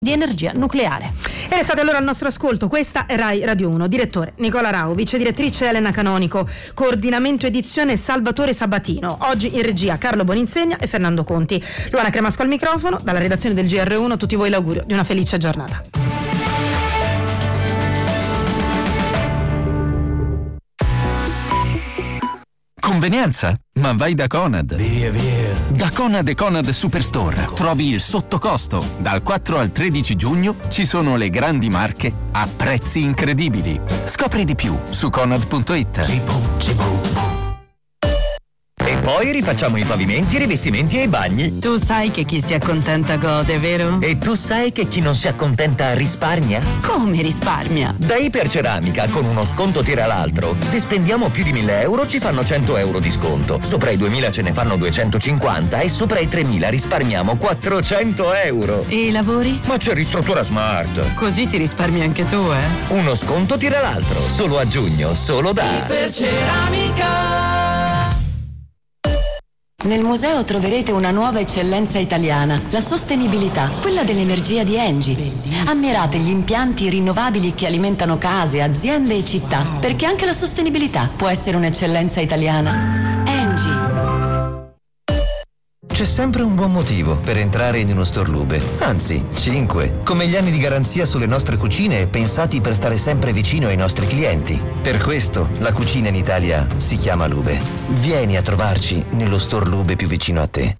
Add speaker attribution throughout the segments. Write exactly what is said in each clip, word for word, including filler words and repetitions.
Speaker 1: di energia nucleare.
Speaker 2: E restate allora al nostro ascolto. Questa è Rai Radio uno. Direttore Nicola Rau, vice direttrice Elena Canonico, coordinamento edizione Salvatore Sabatino. Oggi in regia Carlo Boninsegna e Fernando Conti. Luana Cremasco al microfono. Dalla redazione del G R uno tutti voi l'augurio di una felice giornata.
Speaker 3: Convenienza? Ma vai da Conad.
Speaker 4: Via, via.
Speaker 3: Da Conad e Conad Superstore trovi il sottocosto. Dal quattro al tredici giugno ci sono le grandi marche a prezzi incredibili. Scopri di più su conad punto it.
Speaker 4: Cibo, cibo.
Speaker 5: E poi rifacciamo i pavimenti, i rivestimenti e i bagni.
Speaker 6: Tu sai che chi si accontenta gode, vero?
Speaker 5: E tu sai che chi non si accontenta risparmia?
Speaker 6: Come risparmia?
Speaker 5: Da Iperceramica, con uno sconto tira l'altro. Se spendiamo più di mille euro ci fanno cento euro di sconto. Sopra i duemila ce ne fanno duecentocinquanta e sopra i tremila risparmiamo quattrocento euro.
Speaker 6: E i lavori?
Speaker 5: Ma c'è Ristruttura Smart.
Speaker 6: Così ti risparmi anche tu, eh?
Speaker 5: Uno sconto tira l'altro. Solo a giugno, solo da
Speaker 6: Iperceramica. Nel museo troverete una nuova eccellenza italiana, la sostenibilità, quella dell'energia di Engie. Bellissimo. Ammirate gli impianti rinnovabili che alimentano case, aziende e città, wow. Perché anche la sostenibilità può essere un'eccellenza italiana. Engie.
Speaker 7: C'è sempre un buon motivo per entrare in uno store Lube, anzi cinque, come gli anni di garanzia sulle nostre cucine pensati per stare sempre vicino ai nostri clienti. Per questo la cucina in Italia si chiama Lube. Vieni a trovarci nello store Lube più vicino a te.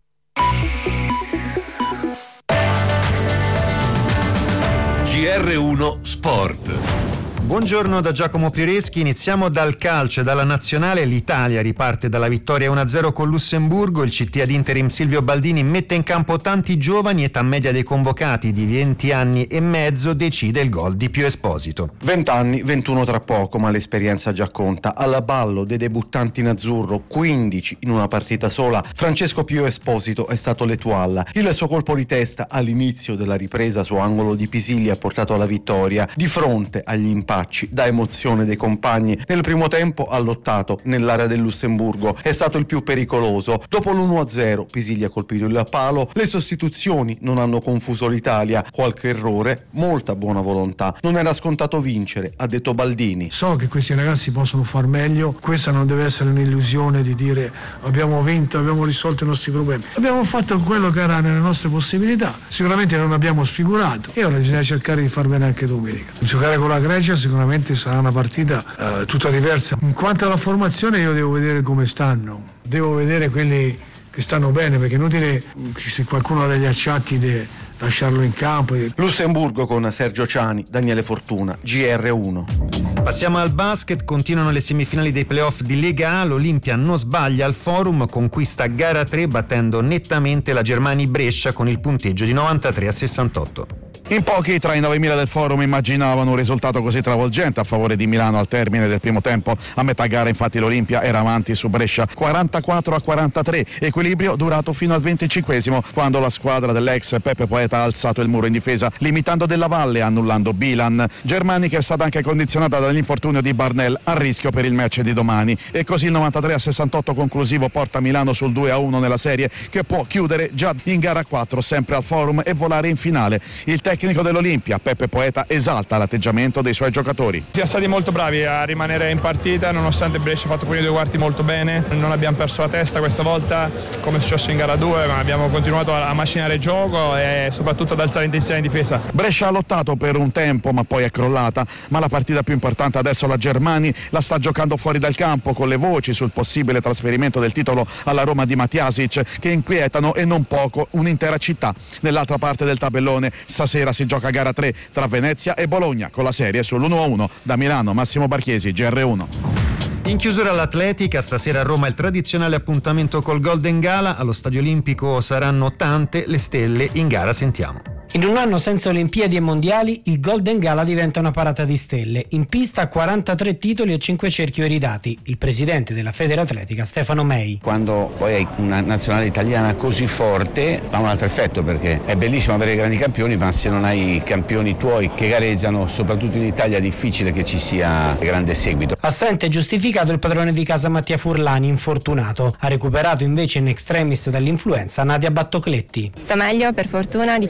Speaker 8: G R uno Sport.
Speaker 9: Buongiorno da Giacomo Piereschi, iniziamo dal calcio e dalla nazionale. L'Italia riparte dalla vittoria uno a zero con Lussemburgo. Il C T ad interim Silvio Baldini mette in campo tanti giovani, età media dei convocati di venti anni e mezzo, decide il gol di Pio Esposito.
Speaker 10: venti anni, ventuno tra poco, ma l'esperienza già conta. Alla ballo dei debuttanti in azzurro, quindici in una partita sola, Francesco Pio Esposito è stato l'Etualla. Il suo colpo di testa all'inizio della ripresa su angolo di Pisilli ha portato alla vittoria. Di fronte agli impatti da emozione dei compagni, nel primo tempo ha lottato nell'area del Lussemburgo, è stato il più pericoloso. Dopo l'uno a zero Pisilli ha colpito il palo, le sostituzioni non hanno confuso l'Italia, qualche errore, molta buona volontà. Non era scontato vincere, ha detto Baldini.
Speaker 11: So che questi ragazzi possono far meglio, questa non deve essere un'illusione di dire abbiamo vinto, abbiamo risolto i nostri problemi. Abbiamo fatto quello che era nelle nostre possibilità, sicuramente non abbiamo sfigurato e ora bisogna cercare di far bene anche domenica. Giocare con la Grecia sicuramente sarà una partita uh, tutta diversa. In quanto alla formazione io devo vedere come stanno, devo vedere quelli che stanno bene, perché è inutile se qualcuno ha degli acciacchi di lasciarlo in campo.
Speaker 10: Lussemburgo con Sergio Ciani, Daniele Fortuna, G R uno.
Speaker 9: Passiamo al basket, continuano le semifinali dei playoff di Lega A, l'Olimpia non sbaglia al Forum, conquista gara tre battendo nettamente la Germani Brescia con il punteggio di novantatré a sessantotto.
Speaker 12: In pochi tra i novemila del Forum immaginavano un risultato così travolgente a favore di Milano al termine del primo tempo. A metà gara infatti l'Olimpia era avanti su Brescia quarantaquattro a quarantatré, equilibrio durato fino al venticinquesimo quando la squadra dell'ex Peppe Poeta ha alzato il muro in difesa limitando Della Valle e annullando Bilan. Germani che è stata anche condizionata dall'infortunio di Barnell, a rischio per il match di domani, e così il novantatré a sessantotto conclusivo porta Milano sul due a uno nella serie, che può chiudere già in gara quattro sempre al Forum e volare in finale. Il tecnico dell'Olimpia, Peppe Poeta, esalta l'atteggiamento dei suoi giocatori.
Speaker 13: Siamo stati molto bravi a rimanere in partita nonostante Brescia ha fatto quei due quarti molto bene, non abbiamo perso la testa questa volta come è successo in gara due, ma abbiamo continuato a macinare il gioco e soprattutto ad alzare l'intensità in difesa.
Speaker 12: Brescia ha lottato per un tempo ma poi è crollata, ma la partita più importante adesso la Germani la sta giocando fuori dal campo, con le voci sul possibile trasferimento del titolo alla Roma di Matjasic che inquietano e non poco un'intera città. Nell'altra parte del tabellone stasera si gioca gara tre tra Venezia e Bologna con la serie sull'uno a uno. Da Milano Massimo Barchesi, G R uno.
Speaker 9: In chiusura all'atletica, stasera a Roma il tradizionale appuntamento col Golden Gala. Allo Stadio Olimpico saranno tante le stelle in gara, sentiamo.
Speaker 14: In un anno senza Olimpiadi e Mondiali, il Golden Gala diventa una parata di stelle. In pista quarantatré titoli e cinque cerchi eridati. Il presidente della Federatletica, Stefano Mei.
Speaker 15: Quando poi hai una nazionale italiana così forte, fa un altro effetto, perché è bellissimo avere grandi campioni, ma se non hai campioni tuoi che gareggiano, soprattutto in Italia, è difficile che ci sia grande seguito.
Speaker 14: Assente giustificato il padrone di casa Mattia Furlani, infortunato. Ha recuperato invece in extremis dall'influenza Nadia Battocletti.
Speaker 16: Sta meglio, per fortuna. Diciamo che l'influenza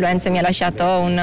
Speaker 1: influenza mi ha lasciato un